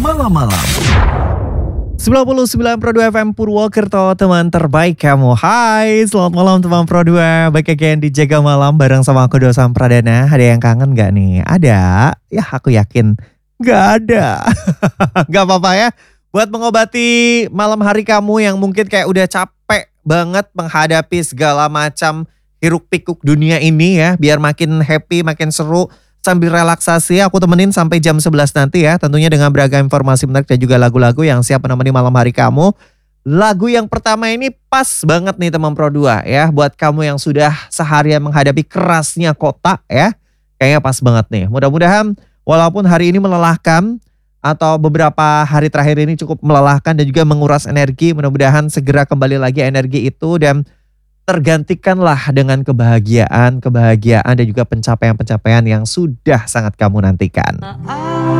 malam-malam. 99.2 FM Purwokerto, teman terbaik kamu. Hai, selamat malam teman Pro 2. Baik again di Jaga Malam bareng sama aku Dosam Pradana. Ada yang kangen gak nih? Ada? Ya aku yakin gak ada. Gak apa-apa ya. Buat mengobati malam hari kamu yang mungkin kayak udah capek banget menghadapi segala macam hiruk pikuk dunia ini ya. Biar makin happy, makin seru. Sambil relaksasi aku temenin sampai jam 11 nanti ya. Tentunya dengan beragam informasi menarik dan juga lagu-lagu yang siap menemani malam hari kamu. Lagu yang pertama ini pas banget nih teman Pro 2 ya. Buat kamu yang sudah seharian menghadapi kerasnya kota ya. Kayaknya pas banget nih. Mudah-mudahan walaupun hari ini melelahkan atau beberapa hari terakhir ini cukup melelahkan dan juga menguras energi. Mudah-mudahan segera kembali lagi energi itu dan tergantikanlah dengan kebahagiaan dan juga pencapaian-pencapaian yang sudah sangat kamu nantikan.